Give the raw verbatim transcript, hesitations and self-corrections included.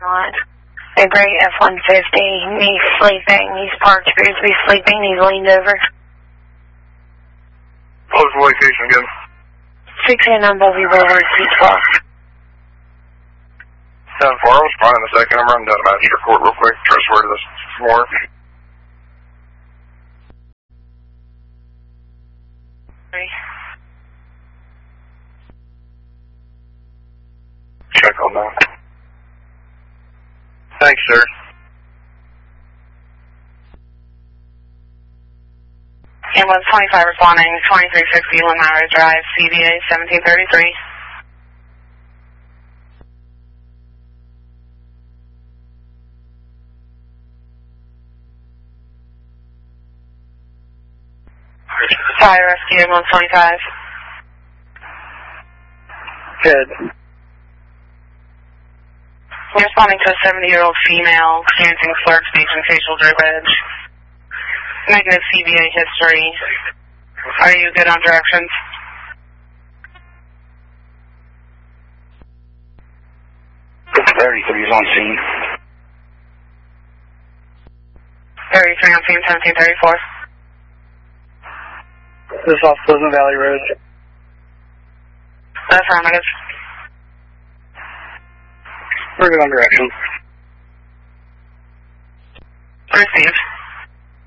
The gray F one fifty, he's sleeping, he's parked, appears to be sleeping, he's leaned over. Close the location again. six eight nine Bellevue Boulevard, C twelve. ten four, I'll respond in a second. I'm running down to Magistrate Court real quick. Try to swear to this more. Check on that. Thanks, sir. Ambulance twenty-five responding, twenty-three sixty Limara Drive, C V A seventeen thirty-three. Fire rescue, ambulance twenty-five. Good. We're responding to a seventy-year-old female experiencing slurred speech and facial drippage. Negative C V A history. Are you good on directions? thirty-three is on scene. thirty-three on scene, seventeen thirty-four. This is off Pleasant Valley Road. Affirmative. We're good on direction. Received.